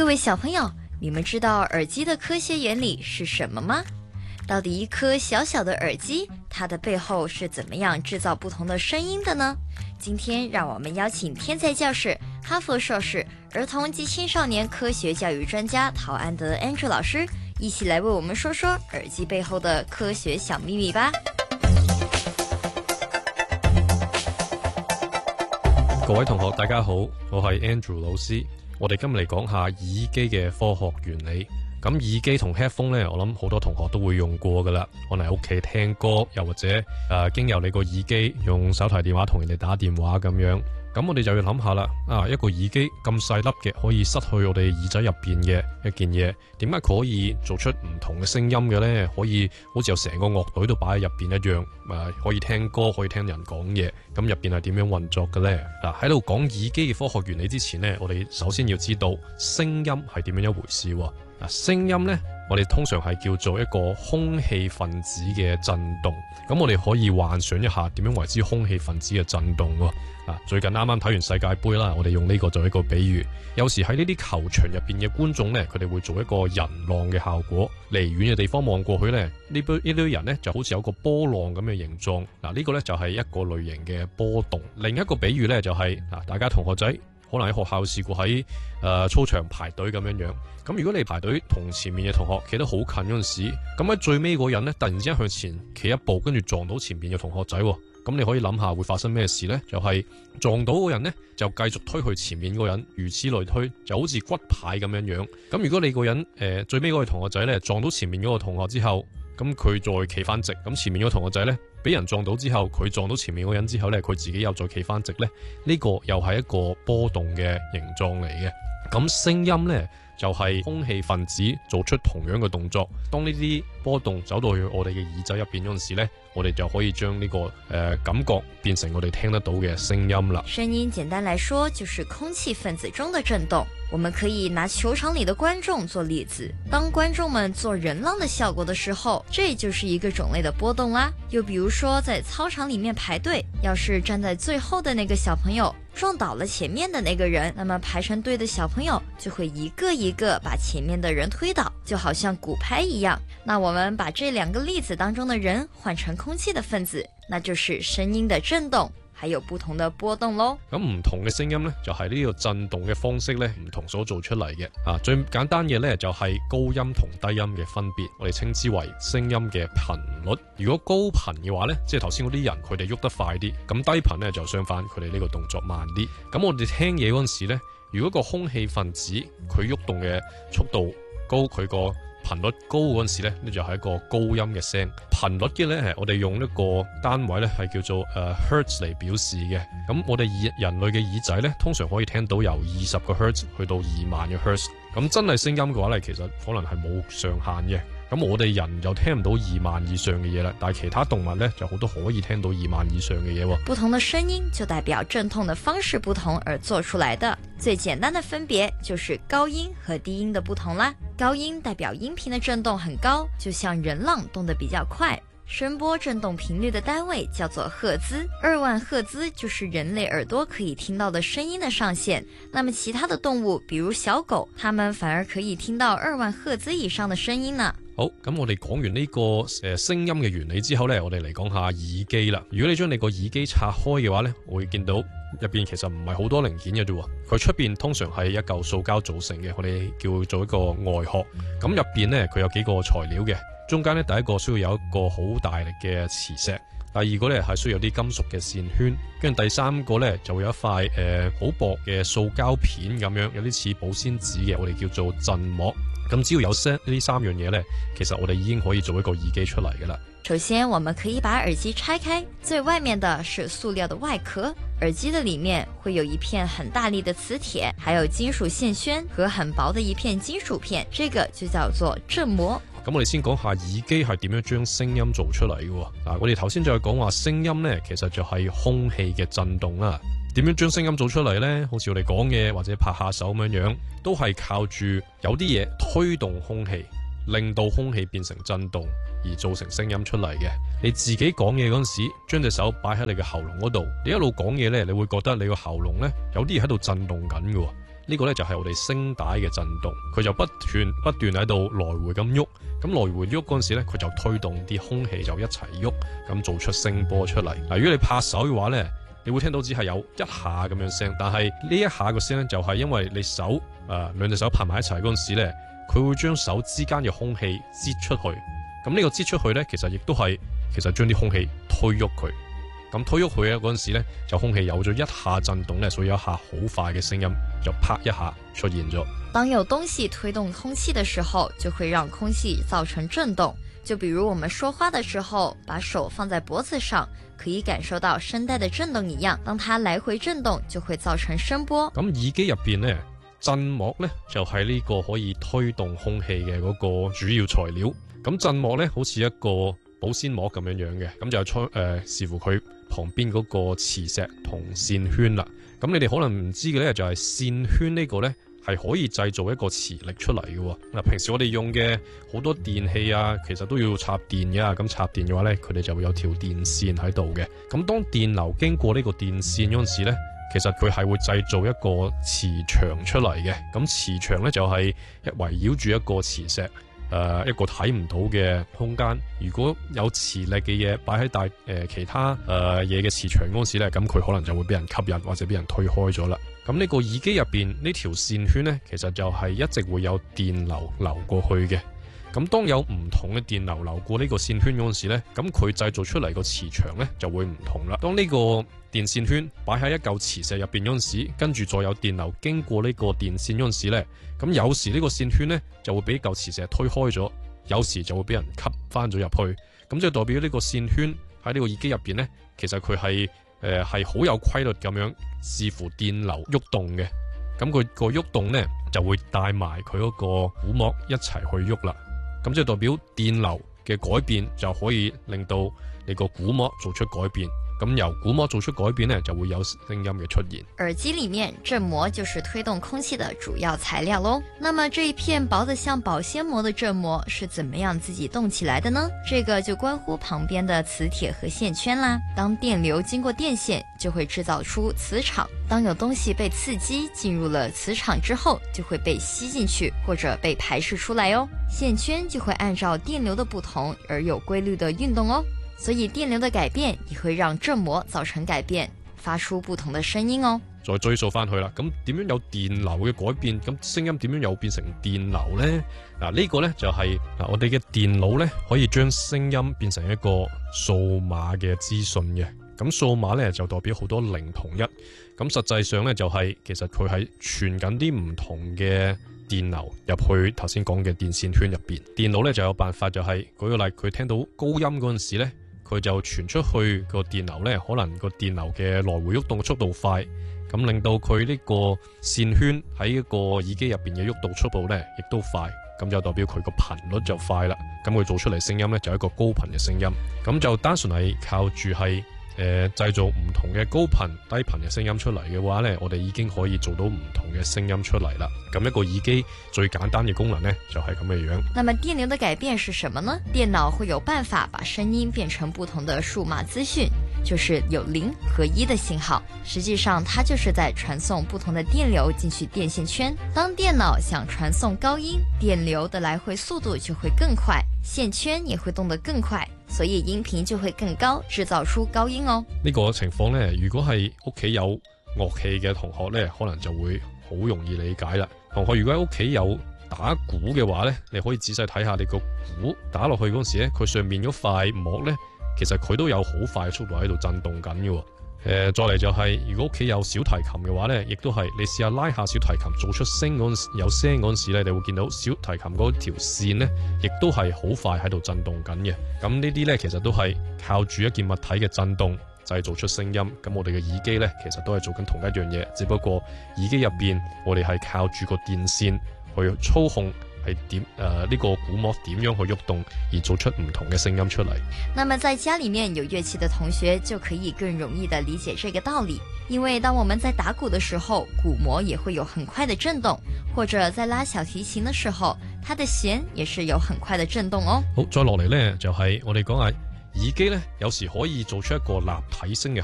位小朋友，你们知道耳机的科学原理是什么吗？到底一颗小小的耳机，它的背后是怎么样制造不同的声音的呢？今天让我们邀请天才教室、哈佛硕士、儿童及青少年科学教育专家陶安德 Andrew 老师，一起来为我们说说耳机背后的科学小秘密吧。 各位同學大家好，我係 Andrew 老師。我哋今日嚟講下耳機嘅科學原理。咁耳機同 headphone 呢，我諗好多同學都會用過噶啦。可能喺屋企聽歌，又或者經由你個耳機用手提電話同人哋打電話咁樣。咁我哋就要諗下啦，一個耳機咁細粒嘅，可以塞去我哋耳仔入邊嘅一件嘢，點解佢可以做出唔同嘅聲音嘅呢？可以好似有成個樂隊都擺喺入邊一樣，可以聽歌，可以聽人講嘢。咁入邊係點樣運作嘅呢？喺度講耳機嘅科學原理之前呢，我哋首先要知道聲音係點樣一回事喎。聲音呢，我哋通常係叫做一個空氣分子嘅震動。咁我哋可以幻想一下點樣為之空氣分子嘅震動喎。最近啱啱睇完世界盃啦，我哋用呢個做一個比喻。有時喺呢啲球場入邊嘅觀眾呢，佢哋會做一個人浪嘅效果。離遠嘅地方望過去呢，呢堆人呢就好似有個波浪咁嘅形狀。呢個呢就係一個類型嘅波動。另一個比喻呢，就係大家同學仔可能喺學校試過喺操場排隊咁樣樣。咁如果你排隊同前面嘅同學企得好近嗰陣時，咁喺最尾嗰人呢，突然之間向前企一步，跟住撞到前面嘅同學仔。咁你可以諗下會發生咩事呢？就係撞到嗰人呢，就繼續推去前面嗰人，如此類推，就好似骨牌咁樣樣。咁如果你個人最尾嗰個同學仔呢，撞到前面嗰個同學之後，咁佢再企翻直，咁前面嗰個同學仔呢，俾人撞到之後，佢撞到前面嗰人之後呢，佢自己又再企翻直呢，呢個又係一個波動嘅形狀嚟嘅。咁聲音呢，就係空氣分子做出同樣嘅動作。當呢啲波動走到去我哋嘅耳仔入邊嗰陣時呢，我哋就可以將呢個感覺變成我哋聽得到嘅聲音啦。 聲音簡單來說就是空氣分子中的震動。我們可以拿球場裡的觀眾做例子，當觀眾們做人浪的效果的時候，這就是一個種類的波動啦。又比如說在操場裡面排隊，要是站在最後的那個小朋友撞倒了前面的那個人，那麼排成隊的小朋友就會一個一個把前面的人推倒，就好像骨牌一樣。那我們把這兩個例子當中的人換成空氣的分子，那就是聲音的震動，還有不同的波動咯。 咁唔同嘅聲音呢，就係呢個震動嘅方式呢，唔同所做出嚟嘅。最簡單嘅呢，就係高音同低音嘅分別，我哋稱之為聲音嘅頻率。如果高頻嘅話呢，即係頭先嗰啲人佢哋喐得快啲，咁低頻呢，就相反，佢哋呢個動作慢啲。咁我哋聽嘢嗰陣時呢，如果個空氣分子佢喐動嘅速度高，佢個頻率高嗰陣時咧，呢就係一個高音嘅聲。頻率嘅咧，係我哋用一個單位咧，係叫做hertz 嚟表示嘅。咁我哋人類嘅耳仔咧，通常可以聽到由20個 hertz 去到2萬嘅 hertz。咁真係聲音嘅話咧，其實可能係冇上限嘅。咁我哋人就聽唔到2萬以上嘅嘢啦，但係其他動物呢，就好多可以聽到2萬以上嘅嘢喎。 不同的聲音就代表振動的方式不同而做出來的。最簡單的分別就是高音和低音的不同啦。高音代表音頻的振動很高，就像人浪動得比較快。聲波振動頻率的單位叫做赫茲，2萬赫茲就是人類耳朵可以聽到的聲音的上限。那麼其他的動物，比如小狗，它們反而可以聽到2萬赫茲以上的聲音呢。 好，咁我哋講完呢個聲音嘅原理之後呢，我哋嚟講下耳機啦。如果你將你個耳機拆開嘅話呢，我會見到入邊其實唔係好多零件嘅啫。佢出邊通常係一嚿塑膠組成嘅，我哋叫做一個外殼。咁入邊呢，佢有幾個材料嘅。中間呢，第一個需要有一個好大力嘅磁石，第二個呢係需要有啲金屬嘅線圈，跟住第三個呢就會有一塊好薄嘅塑膠片咁樣，有啲似保鮮紙嘅，我哋叫做振膜。咁只要有呢三樣嘢呢，其實我哋已經可以做一個耳機出嚟㗎啦。 首先我們可以把耳機拆開，最外面的是塑料的外殼，耳機的裏面會有一片很大力的磁鐵，還有金屬線圈和很薄的一片金屬片，這個就叫做振膜。 咁我哋先講下耳機係點樣將聲音做出嚟嘅。我哋頭先就係講話聲音呢，其實就係空氣嘅震動啦。點樣將聲音做出嚟呢？好似我哋講嘢或者拍下手咁樣，都係靠住有啲嘢推動空氣，令到空氣變成震動而造成聲音出嚟嘅。你自己講嘢嗰陣時，將隻手擺喺你嘅喉嚨嗰度，你一路講嘢呢，你會覺得你個喉嚨呢，有啲嘢喺度震動緊嘅。 呢個呢就係我哋聲帶嘅震動，佢就不斷喺度來回咁喐，咁來回喐嗰陣時呢，佢就推動啲空氣就一齊喐，咁做出聲波出嚟。嗱，如果你拍手嘅話呢，你會聽到只係有一下咁樣聲，但係呢一下個聲呢，就係因為你手兩隻手拍埋一齊嗰陣時呢，佢會將手之間嘅空氣擠出去，咁呢個擠出去呢，其實亦都係將啲空氣推喐佢。咁推喐佢咧嗰陣時咧，就空氣有咗一下震動咧，所以有一下好快嘅聲音就啪一下出現咗。 當有東西推動空氣的時候，就會讓空氣造成震動。就比如我們說話的時候，把手放在脖子上，可以感受到聲帶的震動一樣。當它來回震動，就會造成聲波。 咁耳機入邊呢，振膜呢就係呢個可以推動空氣嘅嗰個主要材料。咁振膜呢，好似一個保鮮膜咁樣嘅，咁就視乎佢旁邊嗰個磁石同線圈啦。咁你哋可能唔知嘅呢，就係線圈呢個呢，係可以製造一個磁力出嚟嘅。嗱，平時我哋用嘅好多電器啊，其實都要插電嘅。咁插電嘅話呢，佢哋就會有條電線喺度嘅。咁當電流經過呢個電線嗰陣時呢，其實佢係會製造一個磁場出嚟嘅。咁磁場呢，就係圍繞住一個磁石。一個睇唔到嘅空間，如果有磁力嘅嘢擺喺其他嘢嘅磁場嗰時咧，咁佢可能就會俾人吸引或者俾人推開咗啦。咁呢個耳機入邊呢條線圈呢，其實就係一直會有電流流過去嘅。咁當有唔同嘅電流流過呢個線圈嗰時呢，咁佢製造出嚟個磁場呢就會唔同啦。當呢個電線圈擺喺一嚿磁石入邊嗰陣時，跟住再有電流經過呢個電線嗰陣時呢，咁有時呢個線圈呢就會俾嚿磁石推開咗，有時就會俾人吸翻咗入去。咁就代表呢個線圈喺呢個耳機入邊呢，其實佢係好有規律咁樣視乎電流喐動嘅。咁佢個喐動呢就會帶埋佢嗰個鼓膜一齊去喐啦。咁即係代表電流嘅改變就可以令到你個鼓膜做出改變，咁由鼓膜做出改變呢，就會有聲音嘅出現。 耳機裏面振膜就是推動空氣的主要材料咯。那麼這一片薄得像保鮮膜的振膜是怎麼樣自己動起來的呢？這個就關乎旁邊的磁鐵和線圈啦。當電流經過電線，就會製造出磁場。當有東西被刺激進入了磁場之後，就會被吸進去或者被排斥出來哦。線圈就會按照電流的不同而有規律的運動哦。所以電流的改變也會讓振膜造成改變，發出不同的聲音哦。 再追溯翻去啦，咁點樣有電流嘅改變？咁聲音點樣又變成電流呢？嗱，呢個呢就係我哋嘅電腦呢可以將聲音變成一個數碼嘅資訊嘅。咁數碼呢就代表好多零同一。咁實際上呢就係其實佢係傳緊啲唔同嘅電流入去頭先講嘅電線圈入邊。電腦呢就有辦法，就係舉個例，佢聽到高音嗰陣時呢，佢就傳出去個電流呢，可能個電流嘅來回喐動嘅速度快，咁令到佢呢個線圈喺一個耳機入邊嘅喐動速度呢亦都快，咁就代表佢個頻率就快啦。咁佢做出嚟聲音呢，就係一個高頻嘅聲音。咁就單純係靠住係製造唔同嘅高頻低頻嘅聲音出嚟嘅話呢，我哋已經可以做到唔同嘅聲音出嚟啦。咁一個耳機最簡單嘅功能呢，就係咁嘅樣。 那麼電流的改變是什麼呢？電腦會有辦法把聲音變成不同的數碼資訊，就是有0和1的信號。實際上它就是在傳送不同的電流進去電線圈。當電腦想傳送高音，電流的來回速度就會更快，線圈也會動得更快，所以音頻就會更高，製造出高音哦。 呢個情況呢，如果係屋企有樂器嘅同學呢，可能就會好容易理解啦。同學如果喺屋企有打鼓嘅話呢，你可以仔細睇下你個鼓打落去嗰時呢，佢上面嗰塊膜呢，其實佢都有好快嘅速度喺度震動緊嘅。再嚟就係如果屋企有小提琴嘅話呢，亦都係你試下拉下小提琴做出聲嗰陣，有聲嗰陣時呢，你會見到小提琴嗰條線呢，亦都係好快喺度震動緊嘅。咁呢啲呢，其實都係靠住一件物體嘅震動製造出聲音。咁我哋嘅耳機呢，其實都係做緊同一樣嘢，只不過耳機入邊我哋係靠住個電線去操控係點呢個鼓膜點樣去喐動而做出唔同嘅聲音出嚟。 那麼在家裏面有樂器的同學就可以更容易的理解這個道理，因為當我們在打鼓的時候，鼓膜也會有很快的震動，或者在拉小提琴的時候，它的弦也是有很快的震動哦。 好，再落嚟呢，就係我哋講下耳機呢，有時可以做出一個立體聲嘅